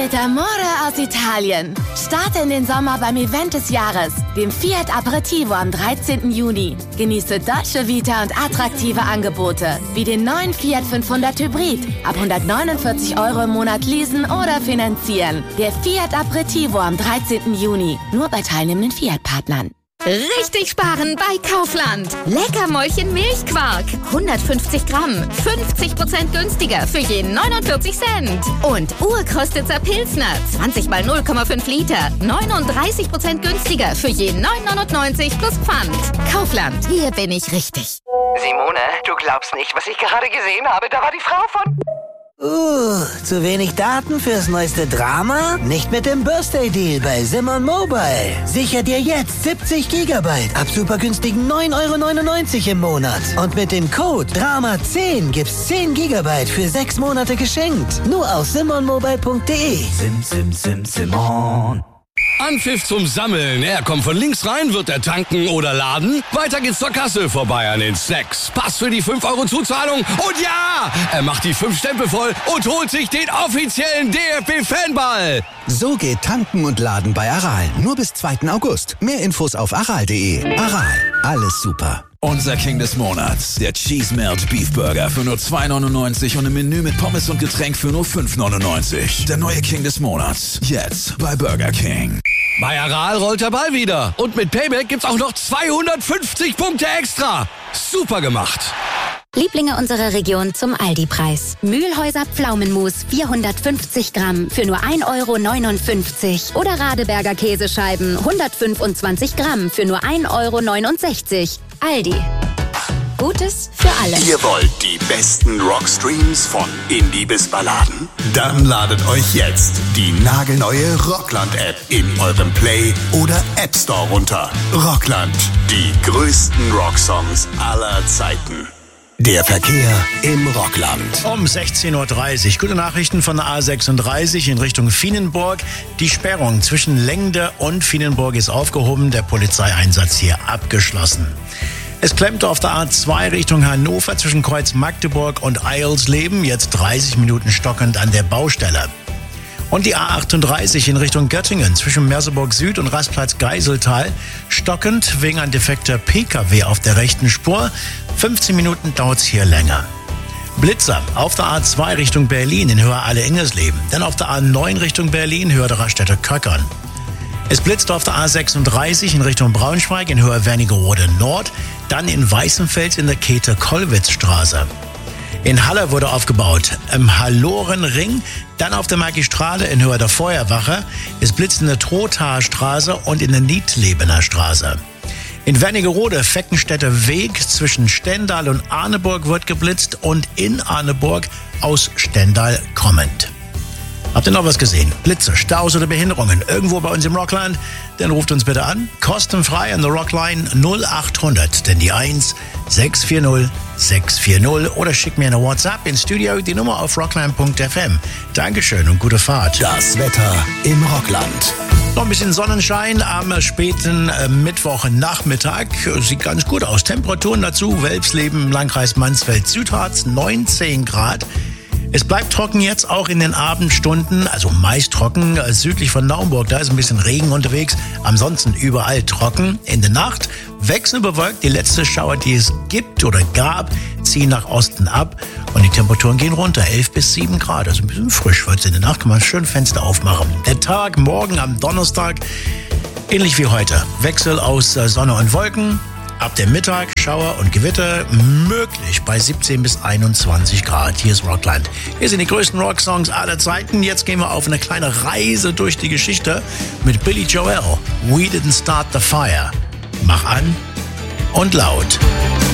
mit Amore aus Italien. Starte in den Sommer beim Event des Jahres, dem Fiat Aperitivo am 13. Juni. Genieße Dolce Vita und attraktive Angebote, wie den neuen Fiat 500 Hybrid. Ab 149 € im Monat leasen oder finanzieren. Der Fiat Aperitivo am 13. Juni. Nur bei teilnehmenden Fiat-Partnern. Richtig sparen bei Kaufland. Leckermäulchen Milchquark. 150 Gramm. 50% günstiger für je 49 Cent. Und Urkrostitzer Pilsner. 20 mal 0,5 Liter. 39% günstiger für je 9,99 plus Pfand. Kaufland. Hier bin ich richtig. Simone, du glaubst nicht, was ich gerade gesehen habe. Da war die Frau von... zu wenig Daten fürs neueste Drama? Nicht mit dem Birthday-Deal bei Simon Mobile. Sicher dir jetzt 70 GB ab super günstigen 9,99 € im Monat. Und mit dem Code DRAMA10 gibt's 10 GB für 6 Monate geschenkt. Nur auf simonmobile.de. Simon. Anpfiff zum Sammeln. Er kommt von links rein, wird er tanken oder laden. Weiter geht's zur Kasse, vorbei an den Snacks. Pass für die 5 € Zuzahlung. Und ja, er macht die 5 Stempel voll und holt sich den offiziellen DFB-Fanball. So geht Tanken und Laden bei Aral. Nur bis 2. August. Mehr Infos auf aral.de. Aral, alles super. Unser King des Monats, der Cheese Melt Beef Burger für nur 2,99 € und im Menü mit Pommes und Getränk für nur 5,99 €. Der neue King des Monats, jetzt bei Burger King. Bei Aral rollt der Ball wieder. Und mit Payback gibt's auch noch 250 Punkte extra. Super gemacht. Lieblinge unserer Region zum Aldi-Preis. Mühlhäuser Pflaumenmus 450 Gramm für nur 1,59 € oder Radeberger Käsescheiben 125 Gramm für nur 1,69 €. Aldi. Gutes für alle. Ihr wollt die besten Rockstreams von Indie bis Balladen? Dann ladet euch jetzt die nagelneue Rockland-App in eurem Play- oder App Store runter. Rockland, die größten Rocksongs aller Zeiten. Der Verkehr im Rockland. Um 16:30 Uhr. Gute Nachrichten von der A36 in Richtung Vienenburg. Die Sperrung zwischen Lengde und Vienenburg ist aufgehoben. Der Polizeieinsatz hier abgeschlossen. Es klemmte auf der A2 Richtung Hannover zwischen Kreuz Magdeburg und Eilsleben. Jetzt 30 Minuten stockend an der Baustelle. Und die A38 in Richtung Göttingen zwischen Merseburg Süd und Rastplatz Geiseltal. Stockend wegen ein defekter PKW auf der rechten Spur. 15 Minuten dauert's hier länger. Blitzer auf der A2 Richtung Berlin in Höhe Alle-Ingersleben. Dann auf der A9 Richtung Berlin, Höhe der Raststätte Köckern. Es blitzt auf der A36 in Richtung Braunschweig in Höhe Wernigerode Nord. Dann in Weißenfels in der Käthe-Kollwitz-Straße. In Halle wurde aufgebaut im Hallorenring, dann auf der Magistrale in Höhe der Feuerwache. Es blitzt in der Trothaer Straße und in der Niedlebener Straße. In Wernigerode, Feckenstädter Weg zwischen Stendal und Arneburg wird geblitzt und in Arneburg aus Stendal kommend. Habt ihr noch was gesehen? Blitze, Staus oder Behinderungen irgendwo bei uns im Rockland? Dann ruft uns bitte an. Kostenfrei an der Rockline 0800, denn die 1 640 640 oder schickt mir eine WhatsApp ins Studio, die Nummer auf rockline.fm. Dankeschön und gute Fahrt. Das Wetter im Rockland. Noch ein bisschen Sonnenschein am späten Mittwochnachmittag. Sieht ganz gut aus. Temperaturen dazu, Welpsleben im Landkreis Mansfeld-Südharz 19 Grad. Es bleibt trocken jetzt auch in den Abendstunden, also meist trocken, südlich von Naumburg, da ist ein bisschen Regen unterwegs, ansonsten überall trocken. In der Nacht wechselbewölkt, die letzte Schauer, die es gibt oder gab, ziehen nach Osten ab und die Temperaturen gehen runter, 11 bis 7 Grad, also ein bisschen frisch wird's in der Nacht, kann man schön Fenster aufmachen. Der Tag morgen am Donnerstag, ähnlich wie heute, Wechsel aus Sonne und Wolken. Ab dem Mittag Schauer und Gewitter, möglich bei 17 bis 21 Grad. Hier ist Rockland. Hier sind die größten Rocksongs aller Zeiten. Jetzt gehen wir auf eine kleine Reise durch die Geschichte mit Billy Joel. We Didn't Start the Fire. Mach an und laut.